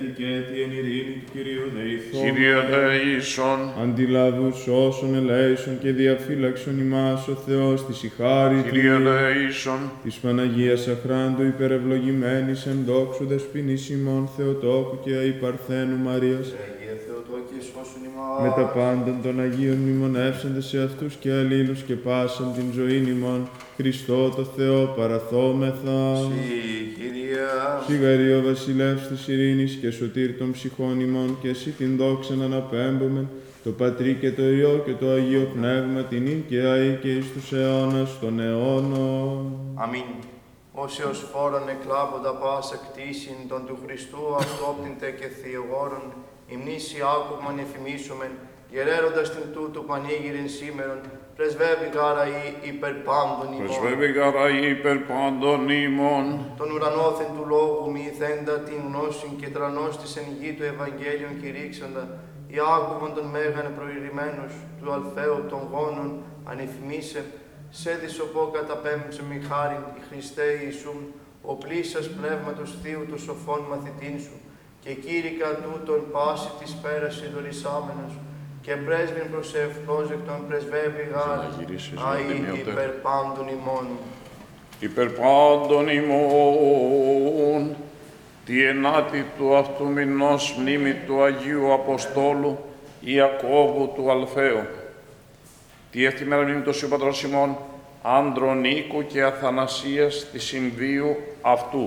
και την ειρήνη του Κυρίου δεηθώ. Κύριε ελέησον. Αντιλαβούς όσων ελέησον και διαφύλαξον ημάς ο Θεός της η χάρη του. Κύριε ελέησον. Της Παναγίας Αχράντου υπερευλογημένης εν δόξου δεσποινής ημών Θεοτόκου και η Παρθένου Μαρίας. Αγία Θεοτόκη, σώσον ημάς. Με τα πάντων των Αγίων μνημονεύσαντε σε αυτούς και αλλήλους και πάσαν την ζωήν ημών, Χριστό το Θεό παραθόμεθα. Συ, Κύριε. Σιγαρή ο βασιλεύς της ειρήνης και σωτήρ των ψυχών ημών, και εσύ την δόξαν αναπέμπομεν, το Πατρί και το Υιό και το Αγίο Πνεύμα, την ίν και αεί και εις τους αιώνας των αιώνων. Αμήν. Όσεως φόρον εκλάβοντα πάσα κτήσιν των του Χριστού αυτόπτυντε και θειογόρων, υμνήσει άκουμαν εφημίσομεν, γερέροντας την τούτου πανήγυριν σήμερον, πρεσβεύει γάρα ή υπερ πάντων ημών. Πρεσβεύει γάρα υπερ πάντων ημών. Τον ουρανόθεν του λόγου μυθέντα την γνώσιν και τρανός της εν γη του Ευαγγέλιον κηρύξαντα, οι άκουμαν των μέγαν προηρημένους του αλφαίου των γόνων ανεφημίσε, σε δισοπό καταπέμψε μη χάριν η Χριστέ Ιησούν, ο πλήσας πνεύματος Θείου των σοφών μαθητήν σου, και κήρυκα τούτον πάση της πέραση δωρησάμενος, και πρέσβην προσευπρόζεκτον πρεσβεύει γάρ, αη υπερ πάντων ημών. Υπερ πάντων ημών, τη ενάτη του αυτού μηνός μνήμη του Αγίου Αποστόλου Ιακώβου του Αλφαίου. Τη εύτη μέρα μνήμη του Συου Πατρός ημών, Ανδρονίκου και Αθανασίας της Συνδίου αυτού.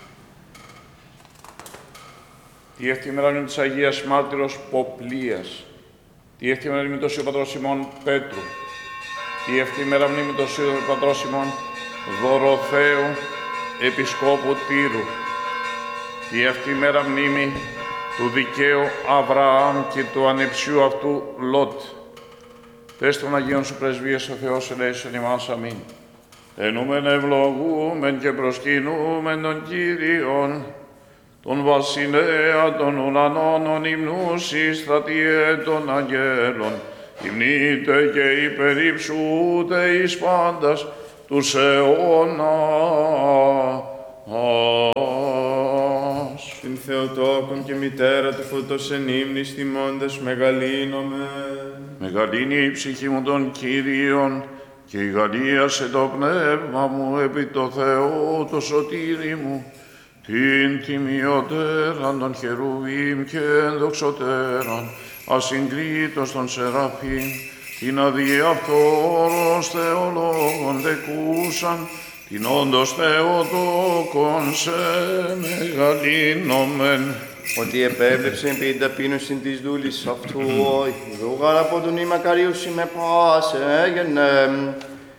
Τη εύτη μέρα μνήμη της Αγίας Μάρτυρος Ποπλίας. Τη εύτη μέρα μνήμη του Συου Πατρός ημών Πέτρου. Τη εύτη μέρα μνήμη του Συου Πατρός ημών Δωροθέου Επισκόπου Τύρου. Τη εύτη μέρα μνήμη του δικαίου Αβραάμ και του ανεψιού αυτού Λότ. Πες των Αγίων σου πρεσβείες ο Θεός ελέησον ημάς, αμήν. Ενούμεν ευλογούμεν και προσκυνούμεν τον Κύριον, τον βασιλέα των ουρανών υμνούς εις στρατιέ των αγγέλων, υμνείτε και υπερυψούτε εις πάντας τους αιώνας. Την Θεοτόκον και μητέρα του φωτός εν ύμνης τιμώντας μεγαλύνομαι. Μεγαλύνει η ψυχή μου των Κύριων και η γαλλίασε το πνεύμα μου επί το Θεό το σωτήρι μου, την τιμιωτέραν των χερουβίμ και ενδοξωτέραν, ασυγκρίτως των Σεραφείμ, την αδιαφθόρος θεολόγων δεκούσαν, την όντως Θεοτόκον σε μεγαλύνομεν. Ότι επέβλεψε επί την ταπείνωση της δούλης αυτού, δούγαρα από τον ημακαρίωση με πάσε έγενε.